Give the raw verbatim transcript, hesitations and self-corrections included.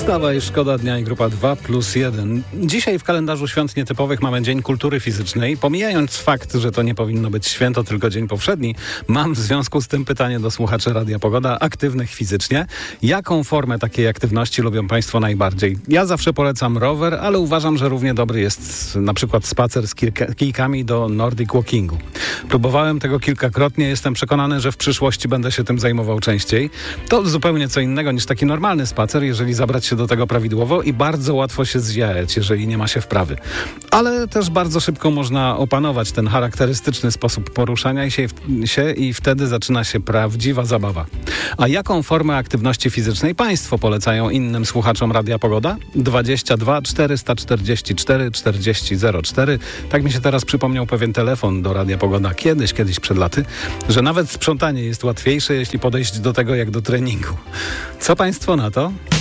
Wstawaj, szkoda dnia i grupa dwa plus jeden. Dzisiaj w kalendarzu świąt nietypowych mamy Dzień Kultury Fizycznej. Pomijając fakt, że to nie powinno być święto, tylko dzień powszedni, mam w związku z tym pytanie do słuchaczy Radia Pogoda, aktywnych fizycznie. Jaką formę takiej aktywności lubią Państwo najbardziej? Ja zawsze polecam rower, ale uważam, że równie dobry jest na przykład spacer z kilka, kijkami do Nordic Walkingu. Próbowałem tego kilkakrotnie, jestem przekonany, że w przyszłości będę się tym zajmował częściej. To zupełnie co innego niż taki normalny spacer, jeżeli zabrać się do tego prawidłowo i bardzo łatwo się zjechać, jeżeli nie ma się wprawy. Ale też bardzo szybko można opanować ten charakterystyczny sposób poruszania się, się i wtedy zaczyna się prawdziwa zabawa. A jaką formę aktywności fizycznej Państwo polecają innym słuchaczom Radia Pogoda? dwadzieścia dwa czterysta czterdzieści cztery czterdzieści zero cztery. Tak mi się teraz przypomniał pewien telefon do Radia Pogoda kiedyś, kiedyś przed laty, że nawet sprzątanie jest łatwiejsze, jeśli podejść do tego jak do treningu. Co Państwo na to?